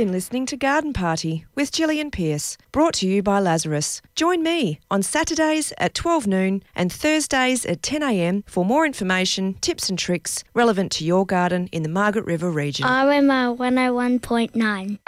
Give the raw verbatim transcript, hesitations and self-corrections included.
been listening to Garden Party with Gillian Pearce, brought to you by Lazarus. Join me on Saturdays at twelve noon and Thursdays at ten a m for more information, tips and tricks relevant to your garden in the Margaret River region. R M R one oh one point nine.